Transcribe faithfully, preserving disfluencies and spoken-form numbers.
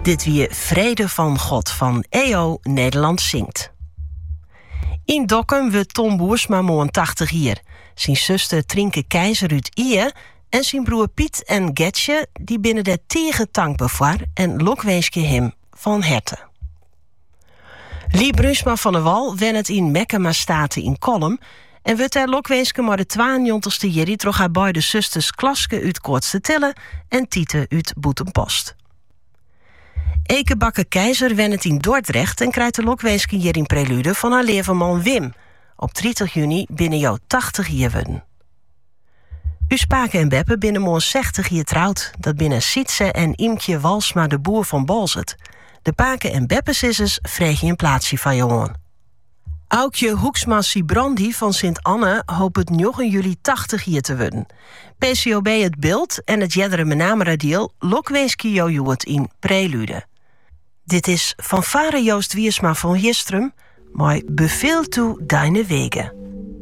Dit wie Vrede van God van E O Nederland zingt. In Dokkum we Tom Boersma mooi tachtig jaar. Zijn zuster Trinke Keizer uit Ie en zijn broer Piet en Getje die binnen de tegen tank bevaar en lokweeske hem van herte. Lie Brusma van der Wal wen het in Mekkema Staten in Kolm en wordt er lokweeske maar de tweeëntwintigste jeri troch haar beide zusters Klaske uit Koortse Tille en Tiete uit Boetenpost. Eke Bakke Keizer wen het in Dordrecht en krijgt de lokweeske hier in prelude van haar leerverman Wim op dertig juni binnen jouw tachtig jaar worden. U Spaken en Beppe binnen mooi zestig jaar trouwd, dat binnen Sietse en Imkje Walsma de boer van Bolzet. De Paken en Beppe sissers vreeg je een plaatsje van jongen. Aukje Hoeksma Sibrandi van Sint-Anne hoopt het negen juli tachtig jaar te worden. P C O B het beeld en het Jeddere Menamera-deal lokweeske jou het in prelude. Dit is fanfare Joost Wiersma van Histrum, maar beveel toe deine wegen.